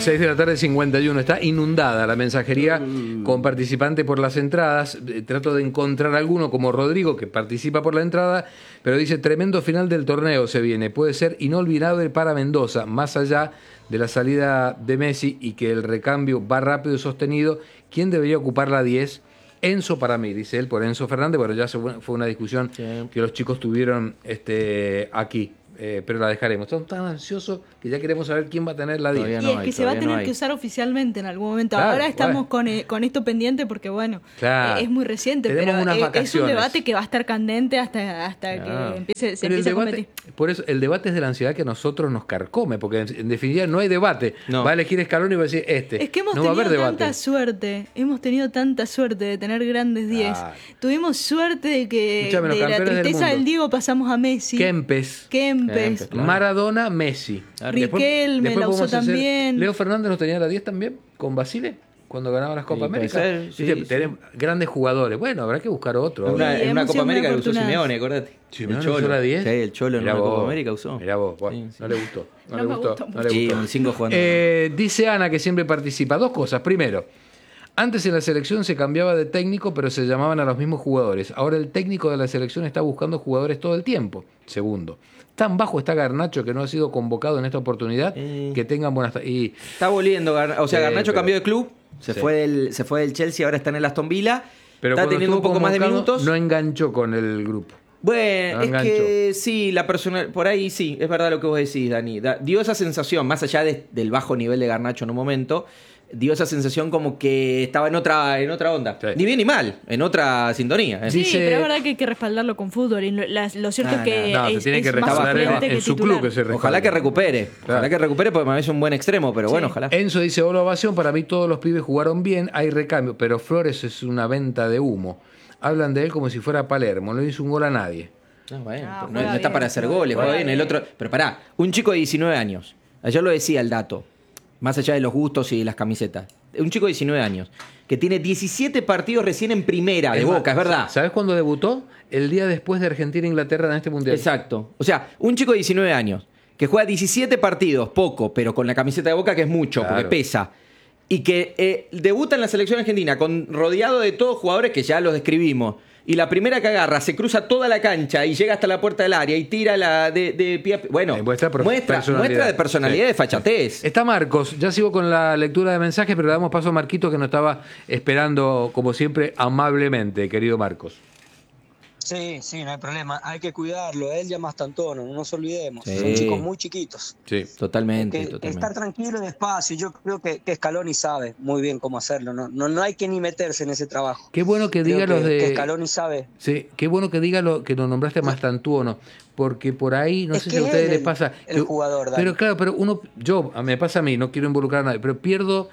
6 de la tarde, 51. Está inundada la mensajería con participantes por las entradas. Trato de encontrar alguno como Rodrigo, que participa por la entrada, pero dice: tremendo final del torneo se viene. Puede ser inolvidable para Mendoza, más allá de la salida de Messi y que el recambio va rápido y sostenido. ¿Quién debería ocupar la 10? Enzo para mí, dice él, por Enzo Fernández. Bueno, ya fue una discusión que los chicos tuvieron aquí. Pero la dejaremos. Estamos tan ansiosos que ya queremos saber quién va a tener la 10. Y es que se va a tener que usar oficialmente en algún momento. Claro, ahora estamos con esto pendiente porque, claro, es muy reciente, tenemos pero unas es un vacaciones. Debate que va a estar candente hasta que se empiece a competir. Por eso, el debate es de la ansiedad que a nosotros nos carcome, porque en definitiva no hay debate. No. Va a elegir Scaloni y va a decir Es que hemos no va a haber tenido debate. tanta suerte de tener grandes 10. Tuvimos suerte de que Escuchame, los de la campeones del tristeza mundo. del Diego pasamos a Messi. Kempes, Claro. Maradona, Messi. Riquelme la usó podemos hacer- también. Leo Fernández no tenía la 10 también, con Basile, cuando ganaba las Copa Sí, puede América. ser, sí, Viste, sí. tenemos grandes jugadores. Bueno, habrá que buscar otro. En una hemos Copa sido muy América lo usó afortunados. Simeone, acordate. ¿Simeone usó la 10? Sí, el Cholo en Mirá una vos, Copa América usó. Mirá vos, bueno, Sí, sí. no le gustó. No me gustó no le Sí, gustó. con 5 jugando. Dice Ana que siempre participa. Dos cosas. Primero, antes en la selección se cambiaba de técnico, pero se llamaban a los mismos jugadores. Ahora el técnico de la selección está buscando jugadores todo el tiempo. Segundo, tan bajo está Garnacho que no ha sido convocado en esta oportunidad que tengan buenas... Y Está volviendo, Garnacho pero- cambió de club, se fue del Chelsea, ahora está en el Aston Villa. pero Está cuando teniendo un estuvo poco más de convocado, minutos. no enganchó con el grupo. Bueno, No es enganchó. que sí, la persona por ahí sí, es verdad lo que vos decís, Dani. Dio esa sensación, más allá del bajo nivel de Garnacho en un momento, dio esa sensación como que estaba en otra onda. Sí. Ni bien ni mal, en otra sintonía. Sí, Dice- pero es verdad que hay que respaldarlo con fútbol. Y lo cierto es que no, se es, tiene que es más respaldar suplente en que su titular. club que se respalde. Ojalá que recupere, porque me parece un buen extremo, pero Sí. bueno, ojalá. Enzo dice: hola, ovación, para mí todos los pibes jugaron bien, hay recambio, pero Flores es una venta de humo. Hablan de él como si fuera Palermo, no hizo un gol a nadie. Bueno, No, no juega está bien, para hacer juega goles, juega bien. bien. El otro, pero pará, un chico de 19 años. Ayer lo decía el dato, más allá de los gustos y de las camisetas. Un chico de 19 años que tiene 17 partidos recién en primera de más, Boca, es verdad. ¿Sabes cuándo debutó? El día después de Argentina e Inglaterra en este mundial. Exacto. O sea, un chico de 19 años que juega 17 partidos, poco, pero con la camiseta de Boca que es mucho, Claro. porque pesa. Y que debuta en la selección argentina rodeado de todos jugadores que ya los describimos. Y la primera que agarra, se cruza toda la cancha y llega hasta la puerta del área y tira la de pie a pie. Bueno, Muestra de personalidad, Sí. de fachatez. Está Marcos, ya sigo con la lectura de mensajes, pero le damos paso a Marquito que nos estaba esperando, como siempre, amablemente, querido Marcos. Sí, no hay problema. Hay que cuidarlo. Él ya más tantono, no nos olvidemos. Sí. Son chicos muy chiquitos. Sí. Totalmente. Estar tranquilo y despacio. Yo creo que Scaloni sabe muy bien cómo hacerlo. No hay que ni meterse en ese trabajo. Qué bueno que diga Creo los de... que Scaloni sabe. Sí, qué bueno que diga lo que lo nombraste más Tantuono, porque por ahí, no Es sé que si a ustedes él les el- pasa... el jugador, Dani. pero claro, pero me pasa a mí, no quiero involucrar a nadie, pero pierdo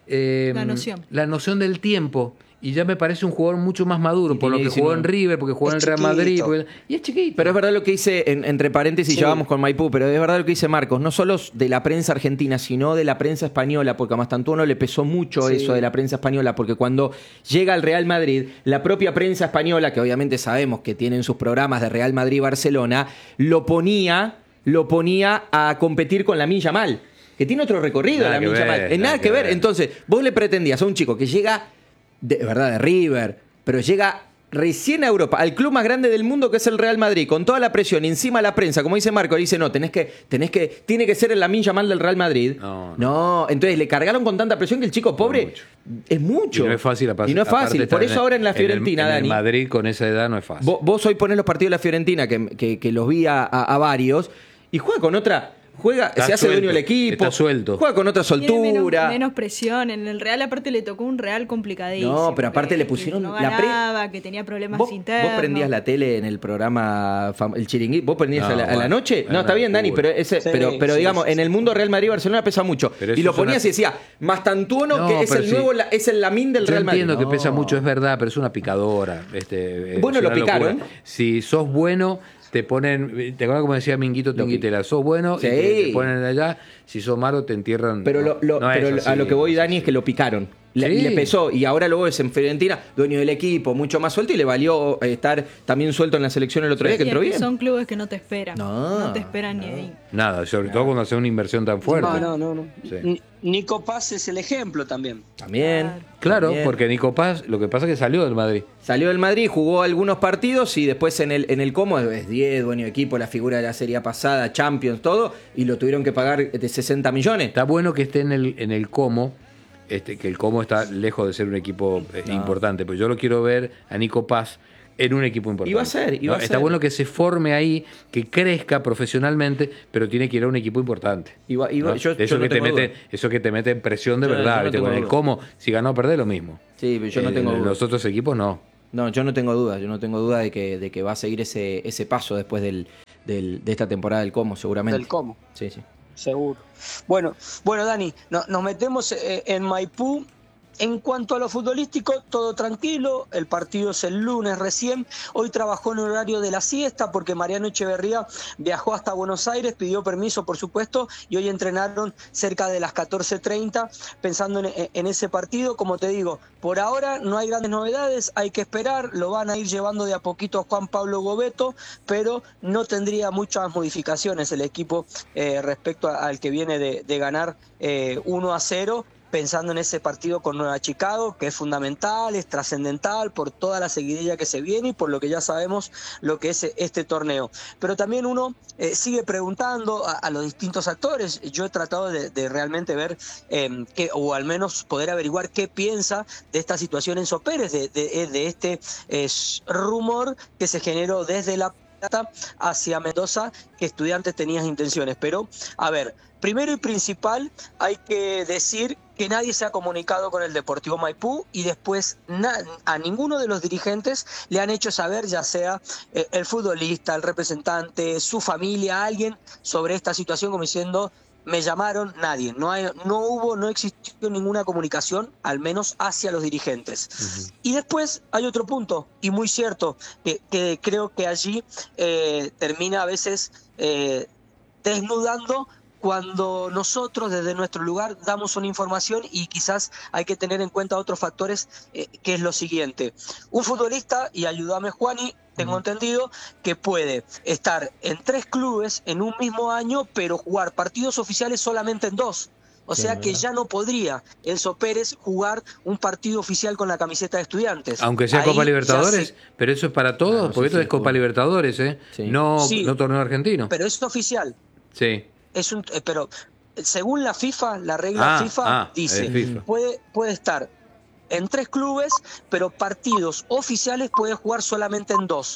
la noción del tiempo. Y ya me parece un jugador mucho más maduro, Y por lo que tiene jugó en 19. River, porque jugó en el Es Real Madrid. chiquito. Y es chiquito. Pero es verdad lo que dice, entre paréntesis, Sí. ya vamos con Maipú, pero es verdad lo que dice Marcos, no solo de la prensa argentina, sino de la prensa española, porque a Mastantuono le pesó mucho Sí. eso de la prensa española, porque cuando llega al Real Madrid, la propia prensa española, que obviamente sabemos que tienen sus programas de Real Madrid y Barcelona, lo ponía a competir con Lamine Yamal, que tiene otro recorrido, Nada que Lamine ver, Yamal. nada Nada que que ver. ver. Entonces, vos le pretendías a un chico que llega de River, pero llega recién a Europa, al club más grande del mundo que es el Real Madrid, con toda la presión, y encima la prensa, como dice Marco, dice, no, tiene que ser el Lamine Yamal del Real Madrid. No. Entonces le cargaron con tanta presión que el chico pobre es mucho. Y no es fácil. Y no es fácil. Por eso ahora en la Fiorentina, en Dani. el Madrid con esa edad no es fácil. Vos hoy ponés los partidos de la Fiorentina, que los vi a varios, y juega con otra... Está se hace dueño del suelto, equipo, está suelto. juega con otra Tiene soltura. menos presión. En el Real, aparte, le tocó un Real complicadísimo. No, pero aparte que- le pusieron que no la ganaba, que tenía problemas ¿Vos internos. prendías la tele en el programa El Chiringuito? ¿Vos prendías No, a la bueno, noche? bueno, No, está bien, Dani, fútbol. pero Sí, digamos, sí, en el mundo Real Madrid-Barcelona pesa mucho. Pero Y eso lo es una- ponías y decía, Mastantuono, No, que es pero el sí. nuevo, es el Lamine del Yo Real Madrid. entiendo que No. pesa mucho, es verdad, pero es una picadora. Bueno, es lo una picaron. locura. Si sos bueno, te ponen. ¿Te acuerdas como decía Minguito Tinguitela? Sos bueno Sí. y te ponen allá. Si sos malo, te entierran. Pero, No es pero así, a lo que voy, no es Dani, así. es que lo picaron. Sí. Y le pesó. Y ahora luego es en Fiorentina, dueño del equipo, mucho más suelto, y le valió estar también suelto en la selección el otro día, que entró bien. Son clubes que no te esperan. No, te esperan ni ahí. Nada, sobre todo cuando hace una inversión tan fuerte. No. Sí. Nico Paz es el ejemplo también. También. Claro, también. porque Nico Paz, lo que pasa es que salió del Madrid. Salió del Madrid, jugó algunos partidos y después en el Como es 10, dueño de equipo, la figura de la serie pasada, Champions, todo, y lo tuvieron que pagar de 60 millones. Está bueno que esté en el Como, que el Como está lejos de ser un equipo importante, pero yo lo quiero ver a Nico Paz en un equipo importante. Iba a ser. Está bueno que se forme ahí, que crezca profesionalmente, pero tiene que ir a un equipo importante. ¿No? Eso que te mete en presión de verdad. yo no ¿viste? tengo Con el duda. Como, si ganó o perdés, lo mismo. Sí, pero yo no tengo duda. Los otros equipos no. No, yo no tengo duda. Yo no tengo duda de que va a seguir ese paso después de esta temporada del Como, seguramente. Del Como. Sí. Seguro. Bueno, Dani, nos metemos en Maipú. En cuanto a lo futbolístico, todo tranquilo, el partido es el lunes recién, hoy trabajó en horario de la siesta porque Mariano Echeverría viajó hasta Buenos Aires, pidió permiso por supuesto, y hoy entrenaron cerca de las 14:30 pensando en ese partido. Como te digo, por ahora no hay grandes novedades, hay que esperar, lo van a ir llevando de a poquito a Juan Pablo Gobeto, pero no tendría muchas modificaciones el equipo respecto al que viene de ganar 1-0. Pensando en ese partido con Nueva Chicago, que es fundamental, es trascendental por toda la seguidilla que se viene y por lo que ya sabemos lo que es este torneo. Pero también uno sigue preguntando a los distintos actores. Yo he tratado de realmente ver, o al menos poder averiguar qué piensa de esta situación Enzo Pérez, de este rumor que se generó desde La Plata hacia Mendoza, que Estudiantes tenía intenciones. Pero, a ver, primero y principal, hay que decir que nadie se ha comunicado con el Deportivo Maipú y después a ninguno de los dirigentes le han hecho saber, ya sea el futbolista, el representante, su familia, alguien, sobre esta situación, como diciendo, me llamaron, nadie. No existió ninguna comunicación, al menos hacia los dirigentes. Uh-huh. Y después hay otro punto, y muy cierto, que creo que allí termina a veces desnudando cuando nosotros desde nuestro lugar damos una información y quizás hay que tener en cuenta otros factores, que es lo siguiente. Un futbolista, y ayúdame Juani, tengo entendido que puede estar en 3 clubes en un mismo año, pero jugar partidos oficiales solamente en 2. O sea que ya no podría Enzo Pérez jugar un partido oficial con la camiseta de Estudiantes. Aunque sea Copa Libertadores, pero eso es para todos, porque esto es Copa Libertadores, sí. No Sí, torneo argentino. pero es oficial. Sí. Pero según la FIFA, la regla FIFA dice, FIFA. Puede estar en 3 clubes, pero partidos oficiales puede jugar solamente en 2.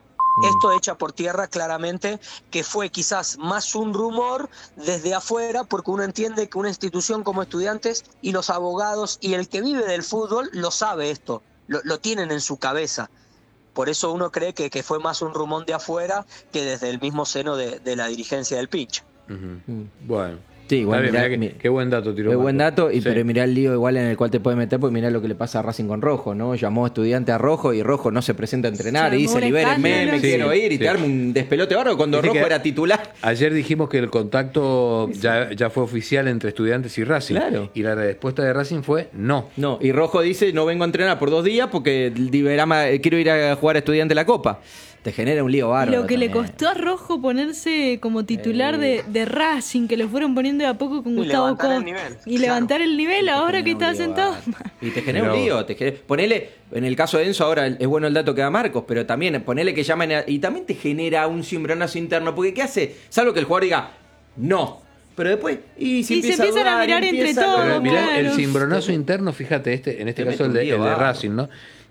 Esto echa por tierra claramente que fue quizás más un rumor desde afuera, porque uno entiende que una institución como Estudiantes y los abogados y el que vive del fútbol lo sabe esto, lo tienen en su cabeza. Por eso uno cree que fue más un rumor de afuera que desde el mismo seno de la dirigencia del pinche. Uh-huh. Bueno. Sí, igual, qué buen dato tiró. Qué buen dato, sí. Pero mirá el lío igual en el cual te puede meter, pues mirá lo que le pasa a Racing con Rojo, ¿no? Llamó Estudiante a Rojo y Rojo no se presenta a entrenar y dice, libérenme, me quiero ir, y te arma un despelote bárbaro cuando Rojo era titular. Ayer dijimos que el contacto ya fue oficial entre Estudiantes y Racing. Claro. Y la respuesta de Racing fue no. No, y Rojo dice, no vengo a entrenar por 2 días porque quiero ir a jugar a Estudiante la Copa. Te genera un lío bárbaro. Lo que le costó a Rojo ponerse como titular de Racing, que lo fueron poniendo de a poco con Gustavo Costa. Y levantar el nivel ahora que está sentado. Y te genera un lío. Ponele, en el caso de Enzo, ahora es bueno el dato que da Marcos, pero también ponele que llamen y también te genera un cimbronazo interno, porque ¿qué hace? Salvo que el jugador diga, no. Pero después, se empiezan a mirar entre todos. Mirá, el cimbronazo interno, fíjate, en este caso el de Racing, ¿no?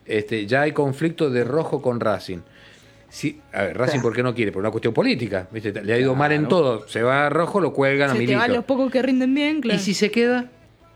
Ya hay conflicto de Rojo con Racing. Sí, a ver, Racing, ¿por qué no quiere? Por una cuestión política, ¿viste? Le ha ido mal en todo. Se va a Rojo, lo cuelgan a Milito. Se te van los pocos que rinden bien, claro. ¿Y si se queda?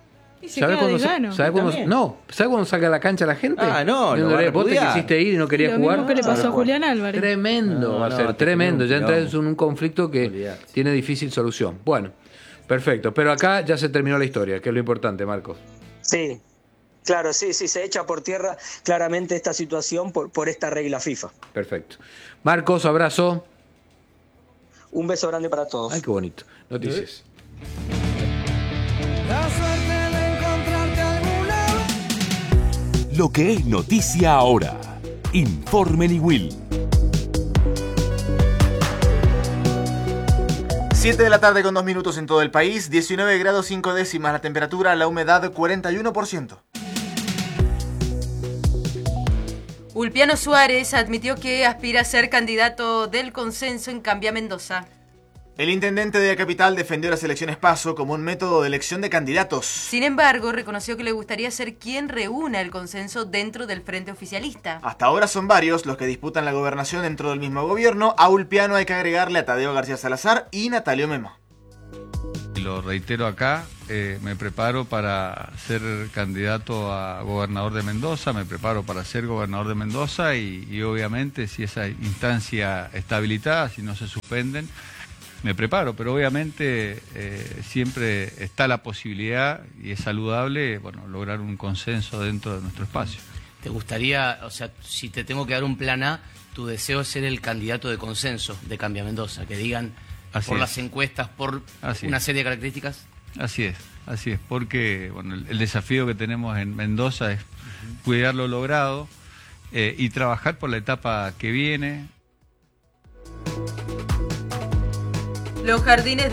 Y se queda desgano. ¿Sabe cuándo saca a la cancha la gente? No, vos te quisiste ir y no querías jugar. Lo mismo que le pasó a Julián Álvarez. Tremendo, va a ser tremendo. Ya entras en un conflicto que tiene difícil solución. Bueno, perfecto. Pero acá ya se terminó la historia, que es lo importante, Marcos. Sí. Claro, sí, se echa por tierra claramente esta situación por esta regla FIFA. Perfecto. Marcos, abrazo. Un beso grande para todos. Ay, qué bonito. Noticias. La suerte de encontrarte a algún lado Lo que es noticia ahora. Informe Niwil. 7 de la tarde con 2 minutos en todo el país, 19 grados 5 décimas la temperatura, la humedad 41%. Ulpiano Suárez admitió que aspira a ser candidato del consenso en Cambia Mendoza. El intendente de la capital defendió las elecciones PASO como un método de elección de candidatos. Sin embargo, reconoció que le gustaría ser quien reúna el consenso dentro del frente oficialista. Hasta ahora son varios los que disputan la gobernación dentro del mismo gobierno. A Ulpiano hay que agregarle a Tadeo García Salazar y Natalio Mema. Lo reitero acá, me preparo para ser candidato a gobernador de Mendoza, me preparo para ser gobernador de Mendoza y obviamente si esa instancia está habilitada, si no se suspenden, me preparo, pero obviamente siempre está la posibilidad, y es saludable, lograr un consenso dentro de nuestro espacio. ¿Te gustaría, o sea, si te tengo que dar un plan A, tu deseo es ser el candidato de consenso de Cambia Mendoza? Que digan las encuestas, por una serie de características. Así es, porque el desafío que tenemos en Mendoza es cuidar lo logrado y trabajar por la etapa que viene. Los jardines